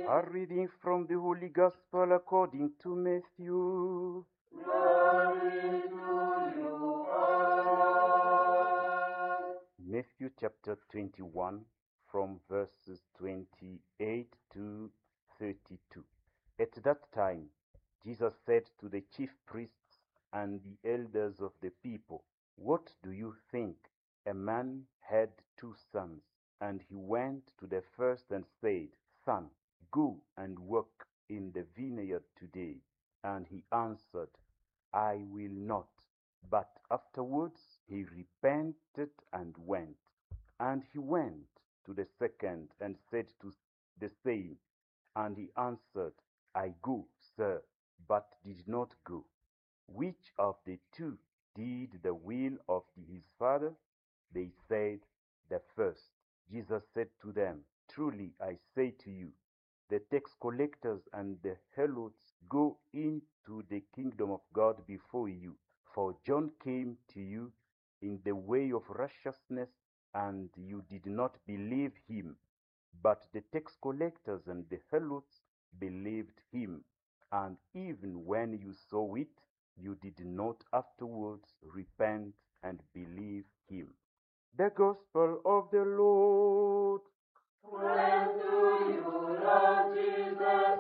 A reading from the Holy Gospel according to Matthew. Glory to you, O Lord. Matthew chapter 21 from verses 28 to 32. At that time, Jesus said to the chief priests and the elders of the people, "What do you think? A man had 2 sons, and he went to the first and said, 'Son, go and work in the vineyard today.' And he answered, 'I will not.' But afterwards he repented and went. And he went to the second and said to the same. And he answered, 'I go, sir,' but did not go. Which of the two did the will of his father? They said, 'The first.' Jesus said to them, 'Truly I say to you, the tax collectors and the harlots go into the kingdom of God before you. For John came to you in the way of righteousness, and you did not believe him. But the tax collectors and the harlots believed him. And even when you saw it, you did not afterwards repent and believe him.'" The Gospel of the Lord. Praise to you, Lord Jesus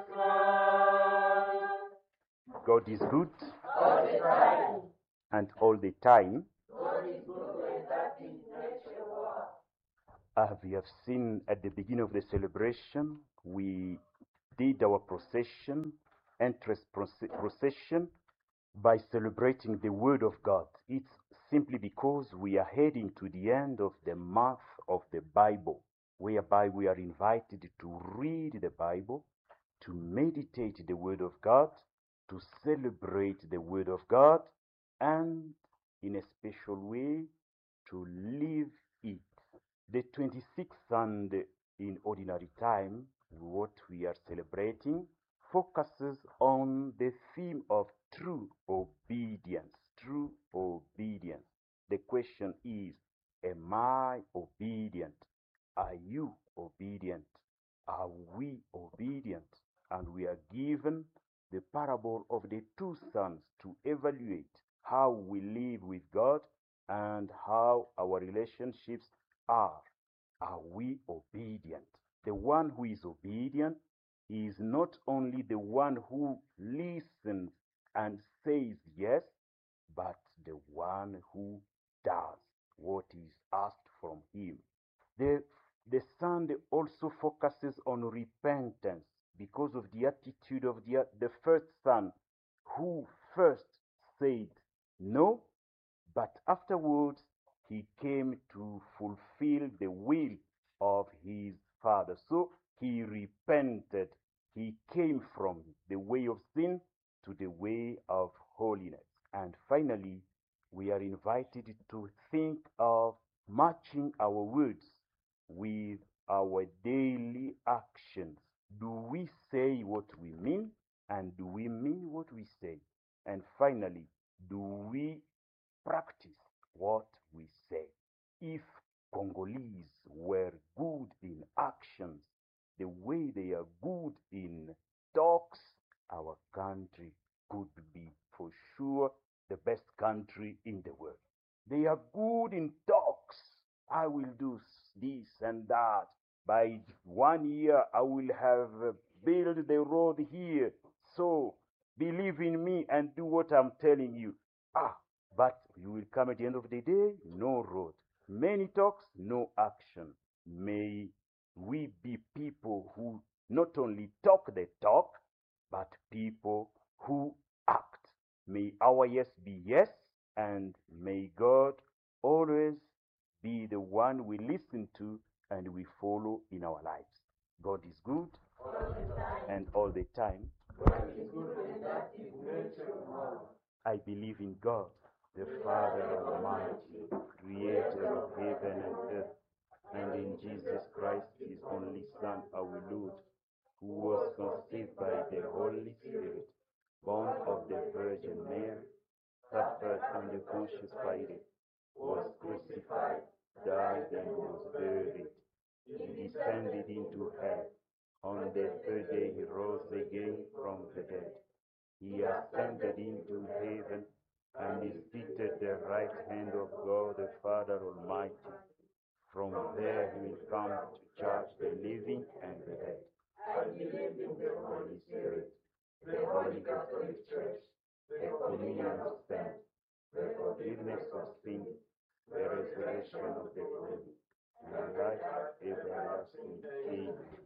Christ. God is good, All the time. and all the time. God is good and that is nature work. As we have seen at the beginning of the celebration, we did our procession, entrance procession, by celebrating the Word of God. It's simply because we are heading to the end of the month of the Bible, whereby we are invited to read the Bible, to meditate the Word of God, to celebrate the Word of God, and in a special way, to live it. The 26th Sunday in Ordinary Time, what we are celebrating, focuses on the theme of true obedience. True obedience. The question is, am I obedient? Are you obedient? Are we obedient? And we are given the parable of the 2 sons to evaluate how we live with God and how our relationships are. Are we obedient? The one who is obedient is not only the one who listens and says yes, but the one who does what is asked from him. The Sunday also focuses on repentance because of the attitude of the first son, who first said no, but afterwards he came to fulfill the will of his father. So he repented. He came from the way of sin to the way of holiness. And finally, we are invited to think of matching our words with our daily actions. Do we say what we mean? And do we mean what we say? And finally, do we practice what we say? If Congolese were good in actions the way they are good in talks, our country could be for sure the best country in the world. They are good in talks. I will do this and that. By 1 year, I will have built the road here. So believe in me and do what I'm telling you. But you will come at the end of the day, no road. Many talks, no action. May we be people who not only talk the talk, but people who act. May our yes be yes, and may God always be the one we listen to and we follow in our lives. God is good, and all the time. God is good and that is nature work. I believe in God, the Father Almighty, creator of heaven and earth, and in Jesus Christ, his only Son, our Lord, who was conceived by the Holy Spirit, born of the Virgin Mary, suffered under Pontius Pilate, was crucified, died, and was buried. He descended into hell. On the third day he rose again from the dead. He ascended into heaven and is seated at the right hand of God the Father Almighty. From there he will come to judge the living and the dead. I believe in the Holy Spirit, the Holy Catholic Church, the communion of saints, the forgiveness of sins, the resurrection of the body, and life everlasting. Amen.